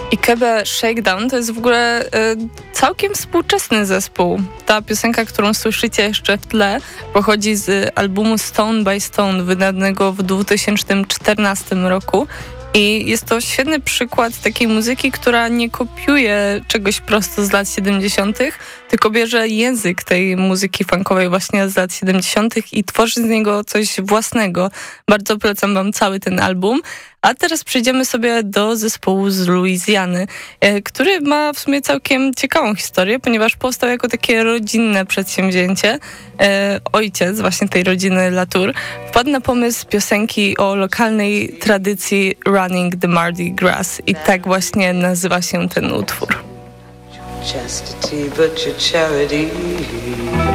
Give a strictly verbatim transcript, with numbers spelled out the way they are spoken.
Ikebe Shakedown to jest w ogóle y, całkiem współczesny zespół. Ta piosenka, którą słyszycie jeszcze w tle, pochodzi z albumu Stone by Stone, wydanego w dwa tysiące czternastym roku. I jest to świetny przykład takiej muzyki, która nie kopiuje czegoś prosto z lat siedemdziesiątych, tylko bierze język tej muzyki funkowej właśnie z lat siedemdziesiątych i tworzy z niego coś własnego. Bardzo polecam wam cały ten album. A teraz przejdziemy sobie do zespołu z Luizjany, który ma w sumie całkiem ciekawą historię, ponieważ powstał jako takie rodzinne przedsięwzięcie. Ojciec właśnie tej rodziny Latour wpadł na pomysł piosenki o lokalnej tradycji Running the Mardi Gras i tak właśnie nazywa się ten utwór. Chastity, but your charity.